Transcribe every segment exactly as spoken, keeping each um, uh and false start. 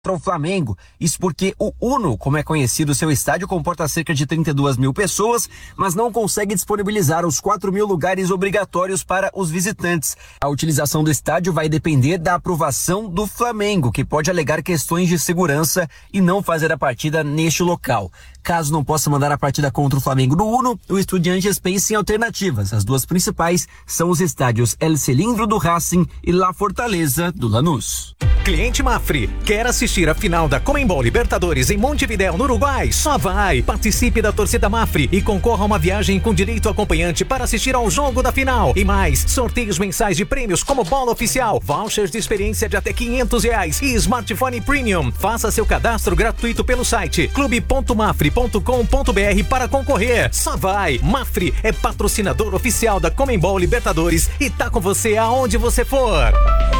para o Flamengo. Isso porque o Uno, como é conhecido, seu estádio comporta cerca de trinta e duas mil pessoas, mas não consegue disponibilizar os quatro mil lugares obrigatórios para os visitantes. A utilização do estádio vai depender da aprovação do Flamengo, que pode alegar questões de segurança e não fazer a partida neste local. Caso não possa mandar a partida contra o Flamengo no Uno, o Estudiantes pensa em alternativas. As duas principais são os estádios El Cilindro do Racing e La Fortaleza do Lanús. Cliente Mafre, quer assistir a final da Conmebol Libertadores em Montevidéu, no Uruguai? Só vai! Participe da torcida Mafre e concorra a uma viagem com direito acompanhante para assistir ao jogo da final. E mais, sorteios mensais de prêmios como bola oficial, vouchers de experiência de até quinhentos reais e smartphone premium. Faça seu cadastro gratuito pelo site clube ponto mafre ponto com ponto br para concorrer. Só vai! Mafre é patrocinador oficial da Conmebol Libertadores e tá com você aonde você for.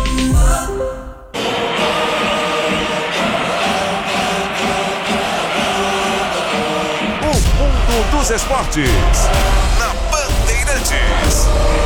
Dos esportes, na Bandeirantes.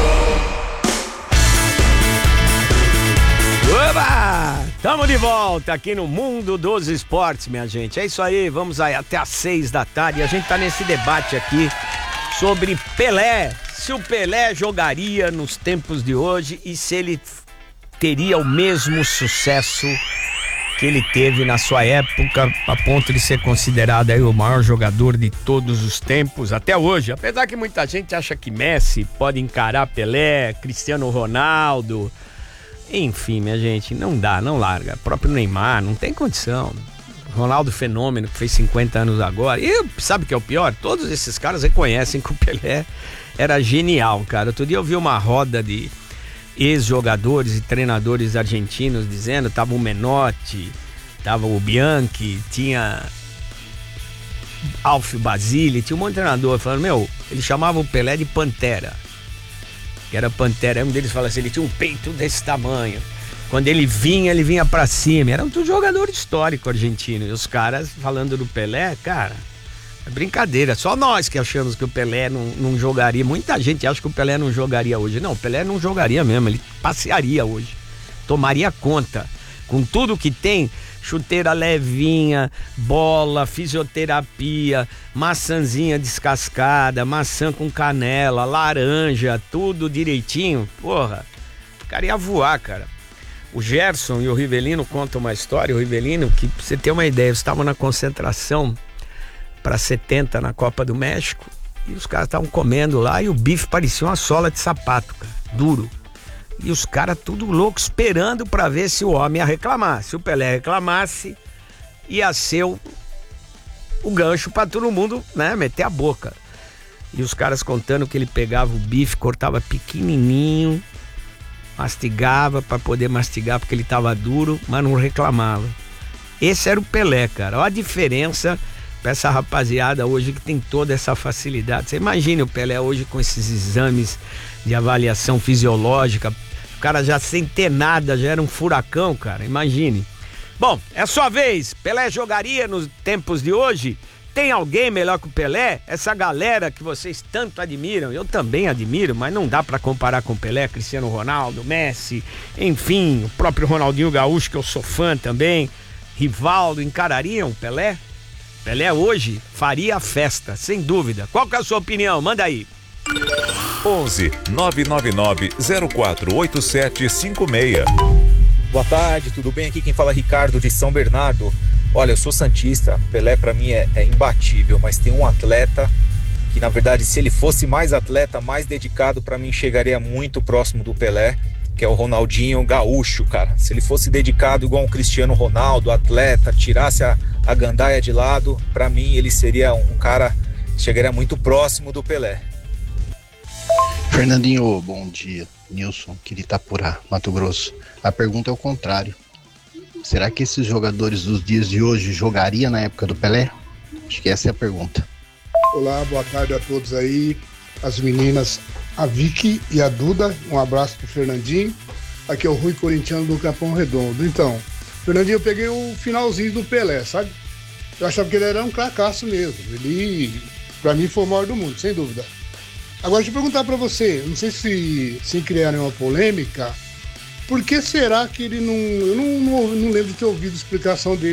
Oba! Tamo de volta aqui no Mundo dos Esportes, minha gente. É isso aí, vamos aí até às seis da tarde. A gente tá nesse debate aqui sobre Pelé. Se o Pelé jogaria nos tempos de hoje e se ele teria o mesmo sucesso que ele teve na sua época, a ponto de ser considerado aí o maior jogador de todos os tempos, até hoje. Apesar que muita gente acha que Messi pode encarar Pelé, Cristiano Ronaldo, enfim, minha gente, não dá, não larga. O próprio Neymar, não tem condição. Ronaldo Fenômeno, que fez cinquenta anos agora. E sabe o que é o pior? Todos esses caras reconhecem que o Pelé era genial, cara. Outro dia eu vi uma roda de ex-jogadores e treinadores argentinos dizendo, tava o Menotti, tava o Bianchi, tinha Alfio Basile, tinha um monte de treinador falando, meu, ele chamava o Pelé de Pantera, que era Pantera. Aí um deles fala assim, ele tinha um peito desse tamanho, quando ele vinha, ele vinha pra cima, era um jogador histórico argentino. E os caras falando do Pelé, cara, é brincadeira, só nós que achamos que o Pelé não, não jogaria. Muita gente acha que o Pelé não jogaria hoje. Não, o Pelé não jogaria mesmo, ele passearia hoje, tomaria conta, com tudo que tem, chuteira levinha, bola, fisioterapia, maçãzinha descascada, maçã com canela, laranja, tudo direitinho, porra, o cara ia voar, cara. O Gerson e o Rivelino contam uma história, o Rivelino, que pra você ter uma ideia, eles estavam na concentração para setenta na Copa do México e os caras estavam comendo lá e o bife parecia uma sola de sapato, cara, duro. E os caras tudo louco esperando para ver se o homem ia reclamar. Se o Pelé reclamasse, ia ser o, o gancho para todo mundo, né, meter a boca. E os caras contando que ele pegava o bife, cortava pequenininho, mastigava para poder mastigar porque ele tava duro, mas não reclamava. Esse era o Pelé, cara. Olha a diferença pra essa rapaziada hoje que tem toda essa facilidade. Você imagina o Pelé hoje com esses exames de avaliação fisiológica, o cara já sem ter nada, já era um furacão, cara, imagine. Bom, é sua vez. Pelé jogaria nos tempos de hoje? Tem alguém melhor que o Pelé? Essa galera que vocês tanto admiram, eu também admiro, mas não dá pra comparar com o Pelé, Cristiano Ronaldo, Messi, enfim, o próprio Ronaldinho Gaúcho, que eu sou fã também, Rivaldo, encarariam o Pelé? Pelé hoje faria a festa, sem dúvida. Qual que é a sua opinião? Manda aí. onze nove nove nove zero quatro oito sete cinco seis. Boa tarde, tudo bem? Aqui quem fala é Ricardo de São Bernardo. Olha, eu sou santista, Pelé pra mim é, é imbatível, mas tem um atleta que, na verdade, se ele fosse mais atleta, mais dedicado, pra mim chegaria muito próximo do Pelé, que é o Ronaldinho Gaúcho, cara. Se ele fosse dedicado igual um Cristiano Ronaldo, atleta, tirasse a, a gandaia de lado, pra mim ele seria um, um cara que chegaria muito próximo do Pelé. Fernandinho, bom dia. Nilson, que de Itapurá, Mato Grosso. A pergunta é o contrário. Será que esses jogadores dos dias de hoje jogariam na época do Pelé? Acho que essa é a pergunta. Olá, boa tarde a todos aí. As meninas, a Vicky e a Duda. Um abraço pro Fernandinho. Aqui é o Rui Corintiano do Capão Redondo. Então, Fernandinho, eu peguei o finalzinho do Pelé, sabe? Eu achava que ele era um cracaço mesmo. Ele, pra mim, foi o maior do mundo, sem dúvida. Agora, deixa eu perguntar pra você. Não sei se, sem criar nenhuma polêmica, Por que será que ele não. Eu não, não, não lembro de ter ouvido a explicação dele